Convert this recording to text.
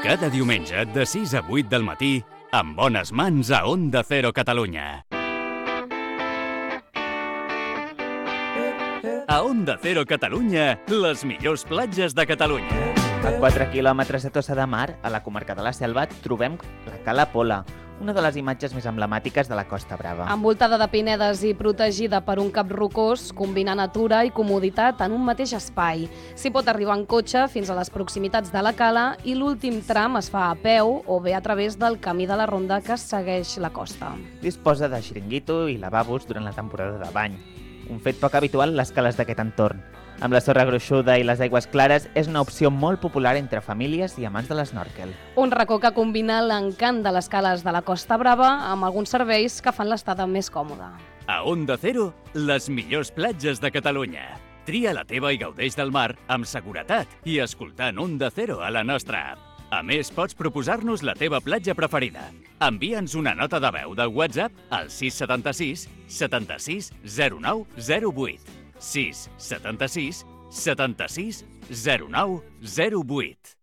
Cada diumenge de 6 a 8 del matí, amb bones mans a Onda Cero Catalunya. A Onda Cero Catalunya, les millors platges de Catalunya. A 4 quilòmetres de Tossa de Mar, a la comarca de la Selva, trobem la Cala Pola, una de les imatges més emblemàtiques de la Costa Brava. Envoltada de pinedes i protegida per un cap rocós, combina natura i comoditat en un mateix espai. S'hi pot arribar en cotxe fins a les proximitats de la cala i l'últim tram es fa a peu o bé a través del camí de la ronda que segueix la costa. Disposa de xiringuito i lavabos durant la temporada de bany. Un fet poc habitual a les cales d'aquest entorn. Amb la sorra gruixuda i les aigües clares, és una opció molt popular entre famílies i amants de l'esnòrquel. Un racó que combina l'encant de les cales de la Costa Brava amb alguns serveis que fan l'estada més còmoda. A Onda Cero, les millors platges de Catalunya. Tria la teva i gaudeix del mar amb seguretat i escoltant Onda Cero a la nostra app. A més, pots proposar-nos la teva platja preferida. Envia'ns una nota de veu de WhatsApp al 676 76 09 08. 676 76 09 08.